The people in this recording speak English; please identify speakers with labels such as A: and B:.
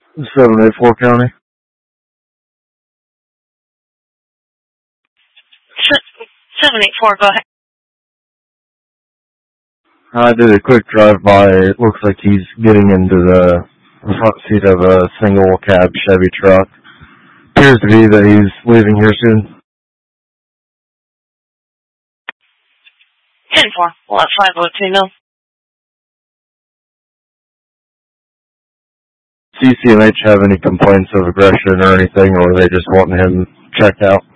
A: 784 County.
B: 784, go ahead.
A: I did a quick drive-by. It looks like he's getting into the front seat of a single cab Chevy truck. Appears to be that he's leaving here soon.
B: 10-4, we'll have 502 now.
A: CCMH have any complaints of aggression or anything, or are they just wanting him checked out?